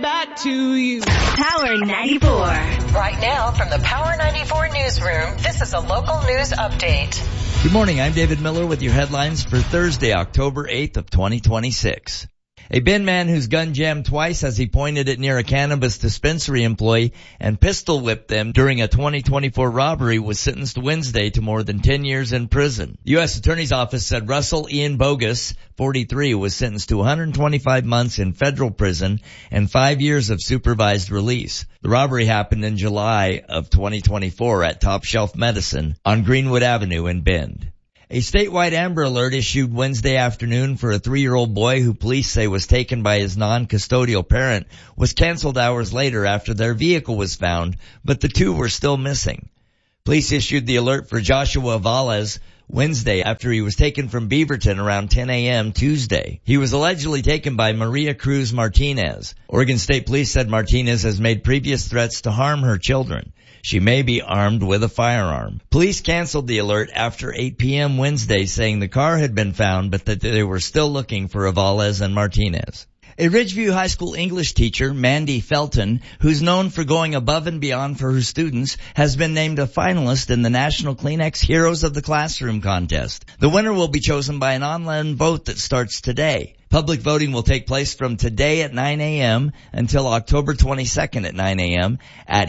back to you. Power 94. Right now from the Power 94 newsroom, this is a local news update. Good morning, I'm David Miller with your headlines for Thursday, October 8th of 2026. A bin man whose gun jammed twice as he pointed it near a cannabis dispensary employee and pistol whipped them during a 2024 robbery was sentenced Wednesday to more than 10 years in prison. The U.S. Attorney's Office said Russell Ian Bogus, 43, was sentenced to 125 months in federal prison and 5 years of supervised release. The robbery happened in July of 2024 at Top Shelf Medicine on Greenwood Avenue in Bend. A statewide Amber Alert issued Wednesday afternoon for a 3-year-old boy who police say was taken by his non-custodial parent was canceled hours later after their vehicle was found, but the two were still missing. Police issued the alert for Joshua Valles Wednesday after he was taken from Beaverton around 10 a.m. Tuesday. He was allegedly taken by Maria Cruz Martinez. Oregon State Police said Martinez has made previous threats to harm her children. She may be armed with a firearm. Police canceled the alert after 8 p.m. Wednesday, saying the car had been found, but that they were still looking for Avales and Martinez. A Ridgeview High School English teacher, Mandy Felton, who's known for going above and beyond for her students, has been named a finalist in the National Kleenex Heroes of the Classroom contest. The winner will be chosen by an online vote that starts today. Public voting will take place from today at 9 a.m. until October 22nd at 9 a.m. at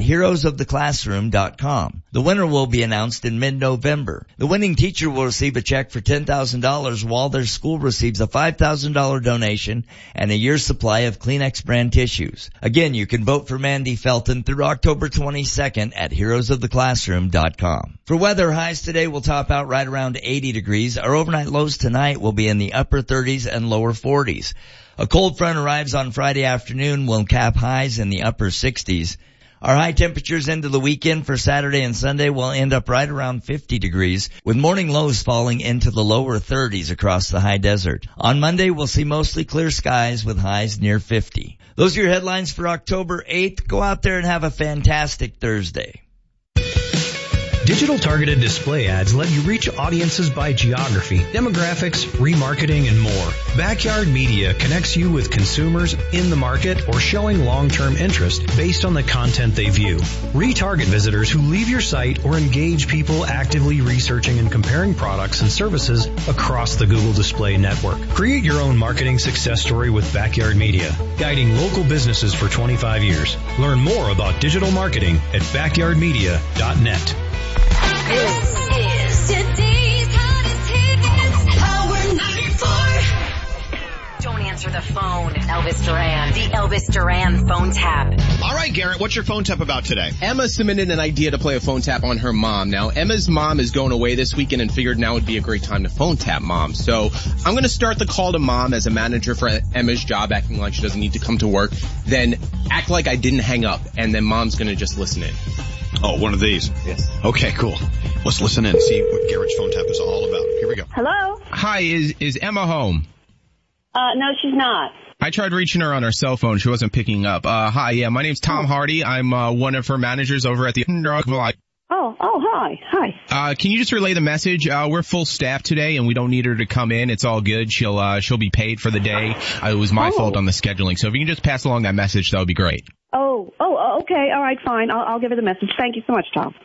heroesoftheclassroom.com. The winner will be announced in mid-November. The winning teacher will receive a check for $10,000 while their school receives a $5,000 donation and a year's supply of Kleenex brand tissues. Again, you can vote for Mandy Felton through October 22nd at heroesoftheclassroom.com. For weather, highs today will top out right around 80 degrees. Our overnight lows tonight will be in the upper 30s and lower 40s. A cold front arrives on Friday afternoon, will cap highs in the upper 60s. Our high temperatures into the weekend for Saturday and Sunday will end up right around 50 degrees, with morning lows falling into the lower 30s across the high desert. On Monday, we'll see mostly clear skies with highs near 50. Those are your headlines for October 8th. Go out there and have a fantastic Thursday. Digital targeted display ads let you reach audiences by geography, demographics, remarketing, and more. Backyard Media connects you with consumers in the market or showing long-term interest based on the content they view. Retarget visitors who leave your site or engage people actively researching and comparing products and services across the Google Display Network. Create your own marketing success story with Backyard Media, guiding local businesses for 25 years. Learn more about digital marketing at backyardmedia.net. This is today's hottest hits. Power 94. Don't answer the phone. Elvis Duran. The Elvis Duran phone tap. All right, Garrett, what's your phone tap about today? Emma submitted an idea to play a phone tap on her mom. Now, Emma's mom is going away this weekend and figured now would be a great time to phone tap mom. So I'm going to start the call to mom as a manager for Emma's job, acting like she doesn't need to come to work. Then act like I didn't hang up, and then mom's going to just listen in. Oh, one of these? Yes. Okay, cool. Let's listen in and see what Garrett's phone tap is all about. Here we go. Hello? Hi, is Emma home? No, she's not. I tried reaching her on her cell phone. She wasn't picking up. Hi, yeah, my name's Tom Hardy. I'm one of her managers over at the Oh, hi. Can you just relay the message? We're full staff today, and we don't need her to come in. It's all good. She'll be paid for the day. It was my fault on the scheduling. So if you can just pass along that message, that would be great. Okay. All right, fine. I'll give her the message. Thank you so much, Tom.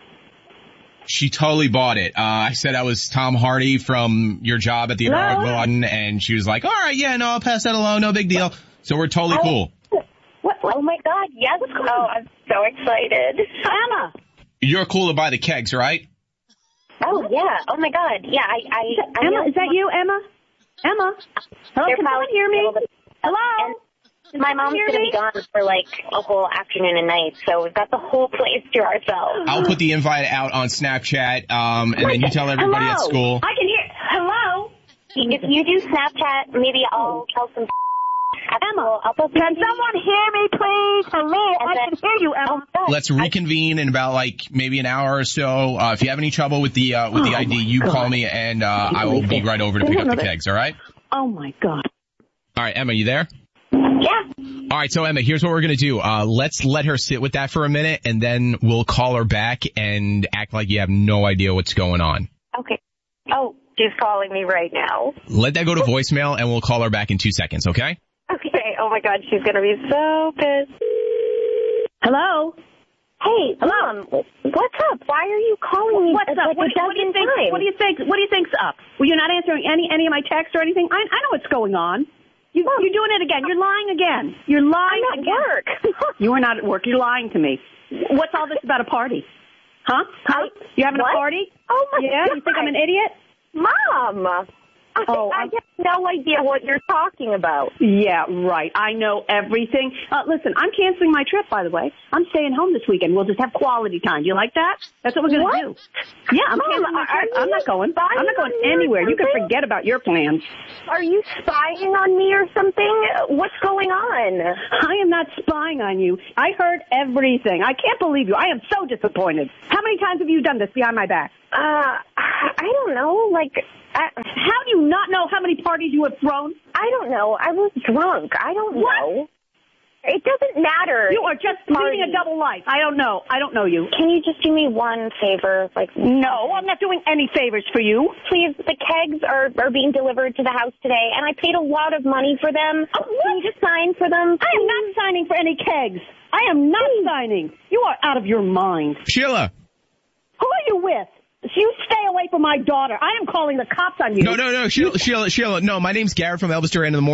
She totally bought it. I said I was Tom Hardy from your job at the Garden, and she was like, all right, yeah, no, I'll pass that along. No big deal. So we're totally cool. What? Oh, my God. Yes. Oh, I'm so excited. Emma. You're cool to buy the kegs, right? Oh, yeah. Oh, my God. Yeah, I Emma, is that you, Emma? Emma? Hello, can someone hear me? Hello? And my mom's going to be gone for like a whole afternoon and night, so we've got the whole place to ourselves. I'll put the invite out on Snapchat, and then you tell everybody at school. I can hear. Hello? If you do Snapchat, maybe I'll tell some. Emma, can someone hear me, please? Hello, I can hear you, Emma. Let's reconvene in about like maybe an hour or so. If you have any trouble with the ID, you call me, and I will be right over to pick up the kegs. All right? Oh my God. All right, Emma, you there? Yeah. All right, so Emma, here's what we're going to do. Let's let her sit with that for a minute, and then we'll call her back and act like you have no idea what's going on. Okay. Oh, she's calling me right now. Let that go to voicemail, and we'll call her back in 2 seconds, okay? Okay. Oh my God, she's gonna be so pissed. Hello? Hey, Hello? Mom, what's up? Why are you calling me? What's up? Like What do you think? times? What do you think? What do you think's up? Well, you're not answering any of my texts or anything. I know what's going on. You're doing it again. You're lying again. You're lying I'm at again. work. You are not at work. You're lying to me. What's all this about a party? Huh? You having What? a party? Oh my Yeah? God. You think I'm an idiot? Mom! I have no idea what you're talking about. Yeah, right. I know everything. Listen, I'm canceling my trip, by the way. I'm staying home this weekend. We'll just have quality time. Do you like that? That's what we're going to do. Yeah, I'm Mom, canceling my trip. are I'm not you going. spying I'm not going on me or anywhere. You can something? forget about your plans. Are you spying on me or something? What's going on? I am not spying on you. I heard everything. I can't believe you. I am so disappointed. How many times have you done this behind my back? I don't know. How do you not know how many parties you have thrown? I don't know. I was drunk. I don't know. It doesn't matter. You are just leading a double life. I don't know. I don't know you. Can you just do me one favor? No, I'm not doing any favors for you. Please, the kegs are being delivered to the house today, and I paid a lot of money for them. Can you just sign for them? I am not signing for any kegs. I am not signing. You are out of your mind. Sheila. Who are you with? You stay away from my daughter. I am calling the cops on you. No, Sheila. No, my name's Garrett from Elvis Duran in the Morning.